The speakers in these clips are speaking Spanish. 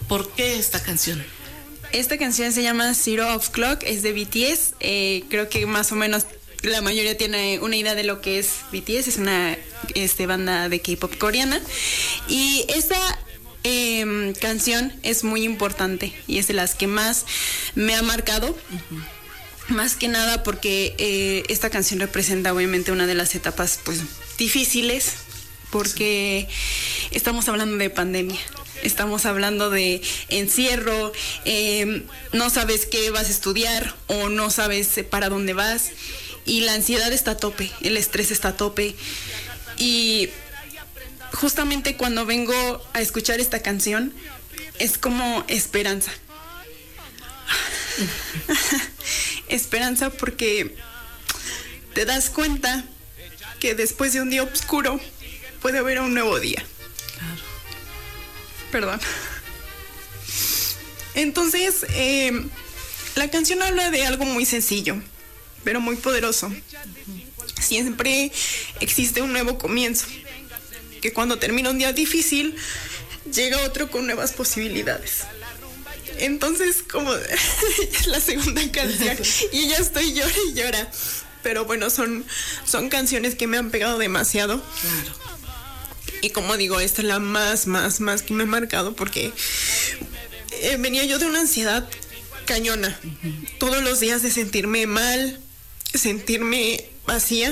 ¿Por qué esta canción? Esta canción se llama Zero of Clock, es de BTS. Creo que más o menos la mayoría tiene una idea de lo que es BTS. Es una banda de K-pop coreana. Y esta canción es muy importante y es de las que más me ha marcado. Más que nada porque esta canción representa obviamente una de las etapas pues difíciles, porque estamos hablando de pandemia. Estamos hablando de encierro, no sabes qué vas a estudiar o no sabes para dónde vas, y la ansiedad está a tope, el estrés está a tope. Y justamente cuando vengo a escuchar esta canción es como esperanza. Esperanza, porque te das cuenta que después de un día oscuro puede haber un nuevo día. Perdón. Entonces, la canción habla de algo muy sencillo, pero muy poderoso. Siempre existe un nuevo comienzo, que cuando termina un día difícil, llega otro con nuevas posibilidades. Entonces, como es la segunda canción y ya estoy llora y llora. Pero bueno, son canciones que me han pegado demasiado. Claro. Y como digo, esta es la más que me ha marcado, porque venía yo de una ansiedad cañona. Todos los días de sentirme mal, sentirme vacía.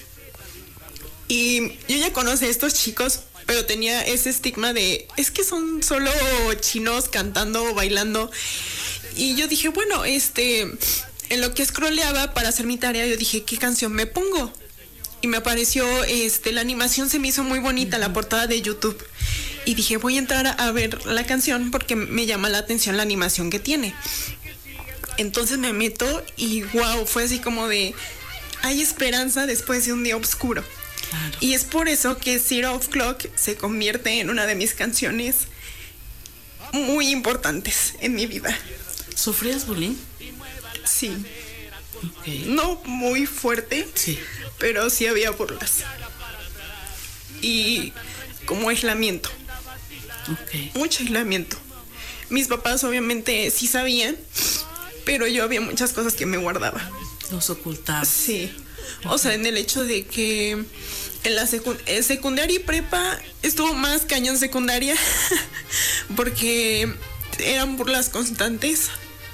Y yo ya conocí a estos chicos, pero tenía ese estigma de, es que son solo chinos cantando o bailando. Y yo dije, bueno, en lo que scrolleaba para hacer mi tarea, yo dije, ¿qué canción me pongo? Y me apareció, la animación se me hizo muy bonita, la portada de YouTube. Y dije, voy a entrar a ver la canción porque me llama la atención la animación que tiene. Entonces me meto y wow, fue así como de, hay esperanza después de un día oscuro. Claro. Y es por eso que Zero of Clock se convierte en una de mis canciones muy importantes en mi vida. ¿Sufrías bullying? Sí. Okay. No muy fuerte, sí, pero sí había burlas. Y como aislamiento. Okay. Mucho aislamiento. Mis papás obviamente sí sabían, pero yo había muchas cosas que me guardaba. Los ocultaba. Sí. O sea, en el hecho de que en la secundaria y prepa estuvo más cañón secundaria porque eran burlas constantes.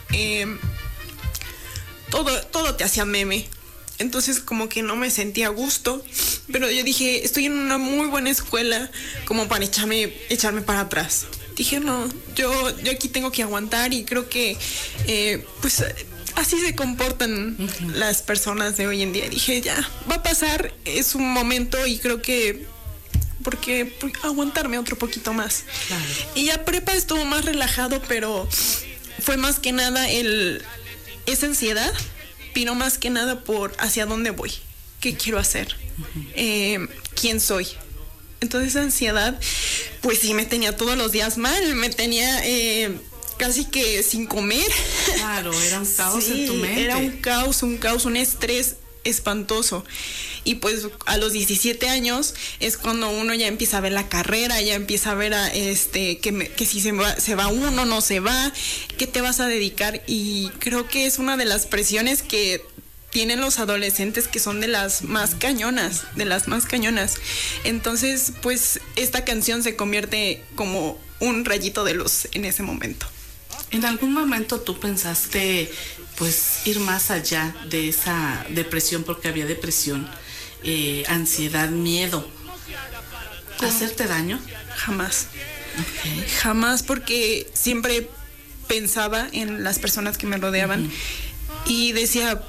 Todo te hacía meme. Entonces como que no me sentía a gusto. Pero yo dije, estoy en una muy buena escuela como para echarme para atrás. Dije, no, yo aquí tengo que aguantar. Y creo que pues así se comportan las personas de hoy en día. Y dije, ya, va a pasar, es un momento. Y creo que porque aguantarme otro poquito más. Claro. Y ya prepa estuvo más relajado, pero fue más que nada esa ansiedad, vino más que nada por hacia dónde voy, qué quiero hacer, quién soy. Entonces esa ansiedad, pues sí me tenía todos los días mal, me tenía casi que sin comer. Claro, era un caos sí, en tu mente. Era un caos, un estrés espantoso. Y pues a los 17 años es cuando uno ya empieza a ver la carrera, ya empieza a ver que si se va uno, no se va, qué te vas a dedicar. Y creo que es una de las presiones que tienen los adolescentes, que son de las más cañonas. Entonces, pues esta canción se convierte como un rayito de luz en ese momento. ¿En algún momento tú pensaste pues ir más allá de esa depresión, porque había depresión, ansiedad, miedo, hacerte daño? Jamás. Okay. Jamás, porque siempre pensaba en las personas que me rodeaban y decía,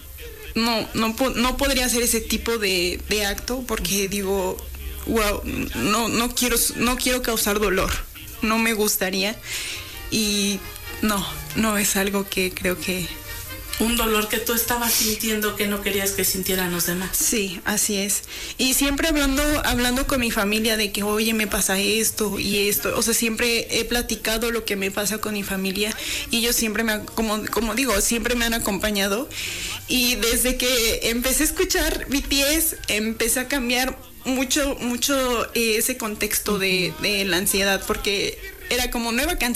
no podría hacer ese tipo de acto, porque digo, wow, no quiero causar dolor, no me gustaría. Y no es algo que creo que... Un dolor que tú estabas sintiendo que no querías que sintieran los demás. Sí, así es. Y siempre hablando con mi familia de que, oye, me pasa esto y esto. O sea, siempre he platicado lo que me pasa con mi familia y ellos siempre como digo, siempre me han acompañado. Y desde que empecé a escuchar BTS, empecé a cambiar mucho ese contexto de la ansiedad, porque era como nueva canción.